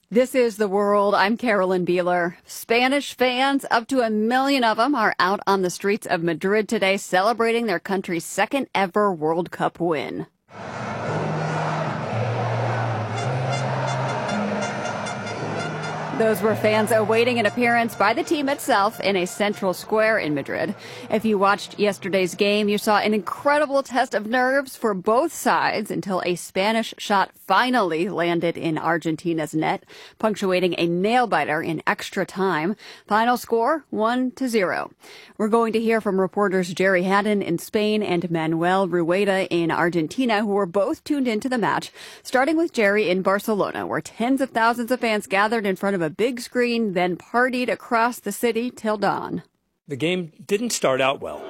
This is The World. I'm Carolyn Beeler. Spanish fans, up to 1 million of them, are out on the streets of Madrid today celebrating their country's second ever World Cup win. Those were fans awaiting an appearance by the team itself in a central square in Madrid. If you watched yesterday's game, you saw an incredible test of nerves for both sides until a Spanish shot finally landed in Argentina's net, punctuating a nail-biter in extra time. Final score, 1-0. We're going to hear from reporters Jerry Haddon in Spain and Manuel Rueda in Argentina, who were both tuned into the match, starting with Jerry in Barcelona, where tens of thousands of fans gathered in front of a big screen, then partied across the city till dawn. The game didn't start out well.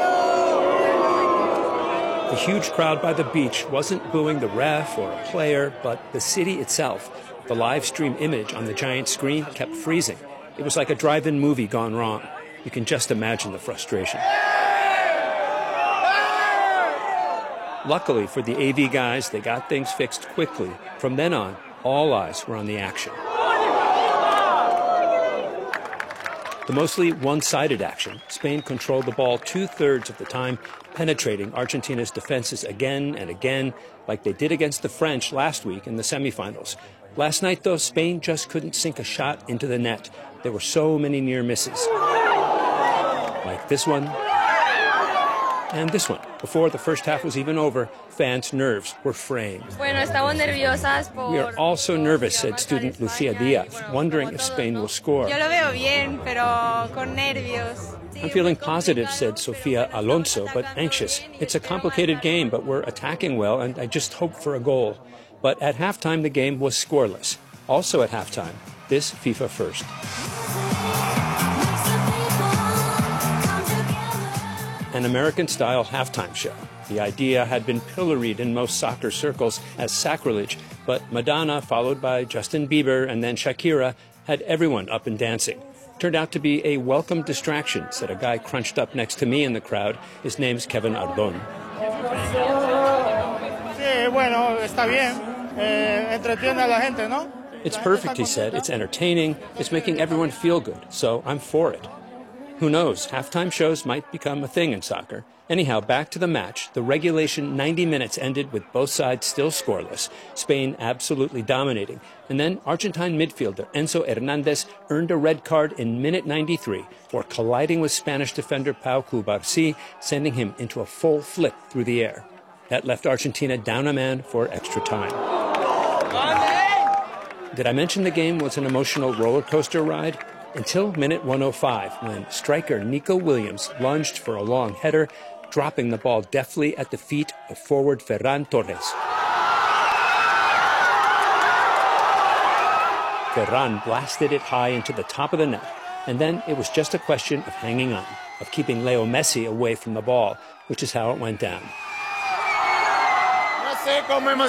The huge crowd by the beach wasn't booing the ref or a player, but the city itself. The live stream image on the giant screen kept freezing. It was like a drive-in movie gone wrong. You can just imagine the frustration. Luckily for the AV guys, they got things fixed quickly. From then on, all eyes were on the action. The mostly one-sided action, Spain controlled the ball 2/3 of the time, penetrating Argentina's defenses again and again, like they did against the French last week in the semifinals. Last night, though, Spain just couldn't sink a shot into the net. There were so many near misses. Like this one and this one. Before the first half was even over, fans' nerves were fraying. We are all so nervous, said student Lucia Diaz, wondering if Spain will score. I'm feeling positive, said Sofia Alonso, but anxious. It's a complicated game, but we're attacking well, and I just hope for a goal. But at halftime, the game was scoreless. Also at halftime, this FIFA first. An American-style halftime show. The idea had been pilloried in most soccer circles as sacrilege, but Madonna, followed by Justin Bieber and then Shakira, had everyone up and dancing. Turned out to be a welcome distraction, said a guy crunched up next to me in the crowd. His name's Kevin Ardon. It's perfect, he said. It's entertaining. It's making everyone feel good, so I'm for it. Who knows? Halftime shows might become a thing in soccer. Anyhow, back to the match. The regulation 90 minutes ended with both sides still scoreless, Spain absolutely dominating. And then Argentine midfielder Enzo Hernandez earned a red card in minute 93 for colliding with Spanish defender Pau Cubarsí, sending him into a full flip through the air. That left Argentina down a man for extra time. Did I mention the game was an emotional roller coaster ride? Until minute 105, when striker Nico Williams lunged for a long header, dropping the ball deftly at the feet of forward Ferran Torres. Ferran blasted it high into the top of the net, and then it was just a question of hanging on, of keeping Leo Messi away from the ball, which is how it went down. I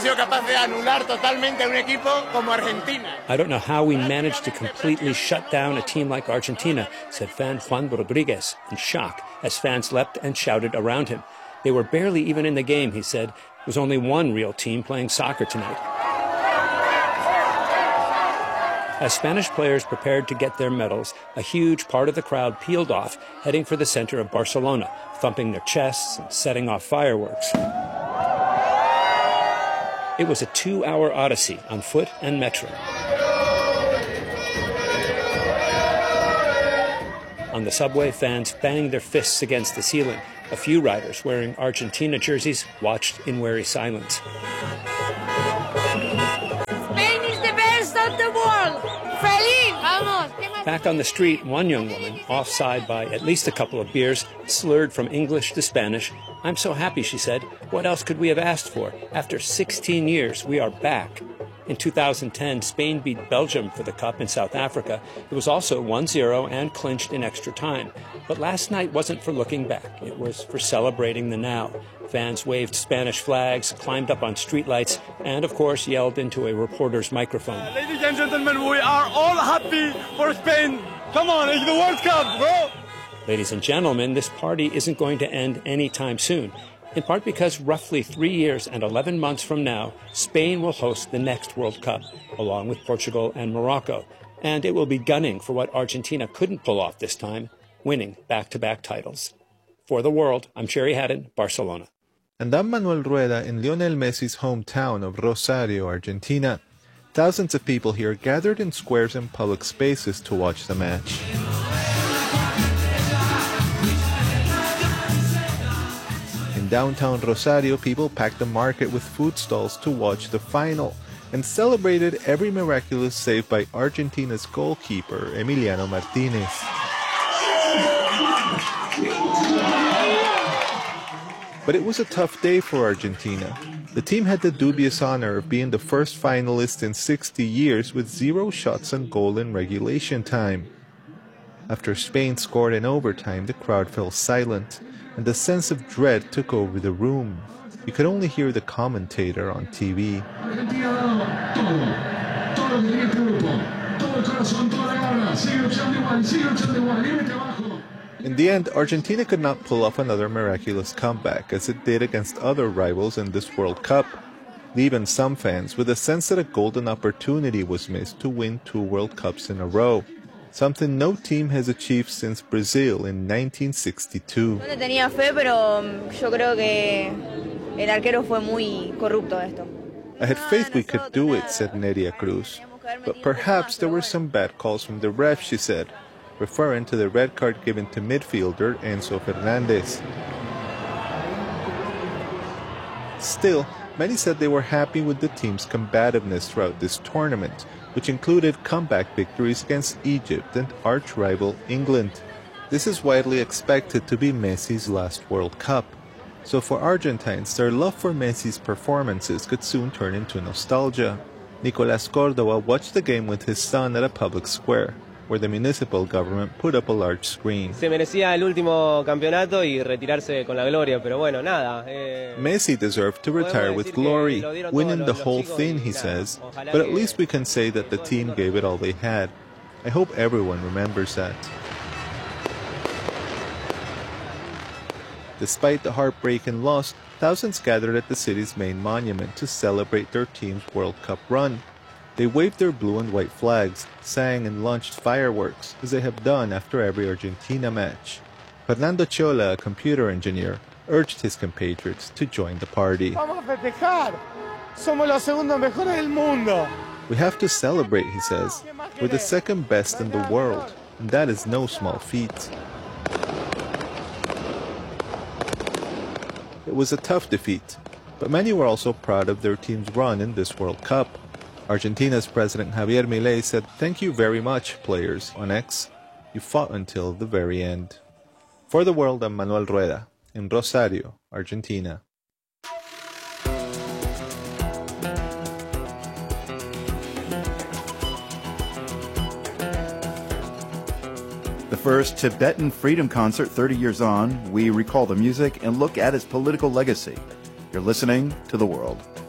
don't know how we managed to completely shut down a team like Argentina, said fan Juan Rodriguez in shock as fans leapt and shouted around him. They were barely even in the game, he said. There was only one real team playing soccer tonight. As Spanish players prepared to get their medals, a huge part of the crowd peeled off, heading for the center of Barcelona, thumping their chests and setting off fireworks. It was a 2-hour odyssey on foot and metro. On the subway, fans banged their fists against the ceiling. A few riders wearing Argentina jerseys watched in wary silence. Spain is the best of the world! Feliz! Vamos! Back on the street, one young woman, offside by at least a couple of beers, slurred from English to Spanish. I'm so happy, she said. What else could we have asked for? After 16 years, we are back. In 2010, Spain beat Belgium for the Cup in South Africa. It was also 1-0 and clinched in extra time. But last night wasn't for looking back. It was for celebrating the now. Fans waved Spanish flags, climbed up on streetlights, and, of course, yelled into a reporter's microphone. Ladies and gentlemen, we are all happy for Spain. Come on, it's the World Cup, bro! Ladies and gentlemen, this party isn't going to end anytime soon. in part because roughly 3 years and 11 months from now, Spain will host the next World Cup, along with Portugal and Morocco. And it will be gunning for what Argentina couldn't pull off this time, winning back-to-back titles. For The World, I'm Sherry Haddon, Barcelona. And I'm Manuel Rueda in Lionel Messi's hometown of Rosario, Argentina. Thousands of people here gathered in squares and public spaces to watch the match. In downtown Rosario, people packed the market with food stalls to watch the final and celebrated every miraculous save by Argentina's goalkeeper, Emiliano Martinez. But it was a tough day for Argentina. The team had the dubious honor of being the first finalist in 60 years with 0 shots on goal in regulation time. After Spain scored in overtime, the crowd fell silent, and a sense of dread took over the room. You could only hear the commentator on TV. In the end, Argentina could not pull off another miraculous comeback, as it did against other rivals in this World Cup, leaving some fans with a sense that a golden opportunity was missed to win 2 World Cups in a row, something no team has achieved since Brazil in 1962. No le tenía fe, pero yo creo que el arquero fue muy corrupto esto. I had faith we could do it, said Neria Cruz. But perhaps there were some bad calls from the ref, she said, referring to the red card given to midfielder Enzo Fernandez. Still, many said they were happy with the team's combativeness throughout this tournament, which included comeback victories against Egypt and arch-rival England. This is widely expected to be Messi's last World Cup. So for Argentines, their love for Messi's performances could soon turn into nostalgia. Nicolás Córdoba watched the game with his son at a public square, where the municipal government put up a large screen. Se merecía el último campeonato y retirarse con la gloria, pero bueno, nada. Messi deserved to retire with glory, winning the whole thing, he says, but at least we can say that the team gave it all they had. I hope everyone remembers that. Despite the heartbreaking loss, thousands gathered at the city's main monument to celebrate their team's World Cup run. They waved their blue and white flags, sang and launched fireworks, as they have done after every Argentina match. Fernando Chola, a computer engineer, urged his compatriots to join the party. Vamos a festejar. Somos los segundos mejores del mundo. We have to celebrate, he says. We're the second best in the world, and that is no small feat. It was a tough defeat, but many were also proud of their team's run in this World Cup. Argentina's President Javier Milei said, "Thank you very much, players," on X. You fought until the very end. For The World, I'm Manuel Rueda, in Rosario, Argentina. The first Tibetan Freedom Concert 30 years on, we recall the music and look at its political legacy. You're listening to The World.